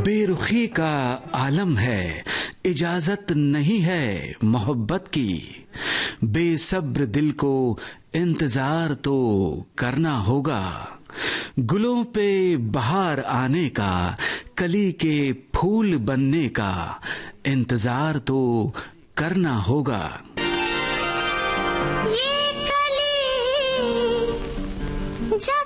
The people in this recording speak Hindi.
बेरुखी का आलम है, इजाजत नहीं है मोहब्बत की। बेसब्र दिल को इंतजार तो करना होगा, गुलों पे बहार आने का, कली के फूल बनने का इंतजार तो करना होगा।